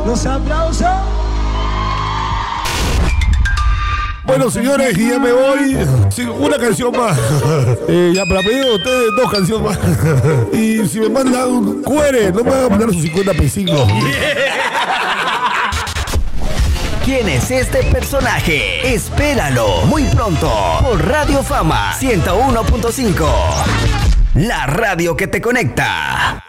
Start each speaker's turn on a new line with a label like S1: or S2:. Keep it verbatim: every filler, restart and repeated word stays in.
S1: Los aplausos.
S2: Bueno, señores, y ya me voy. Sí, una canción más. Eh, ya, para pedir a ustedes dos canciones más. Y si me mandan un cuere, no me van a mandar sus cincuenta pesitos.
S3: ¿Quién es este personaje? Espéralo muy pronto por Radio Fama ciento uno punto cinco. La radio que te conecta.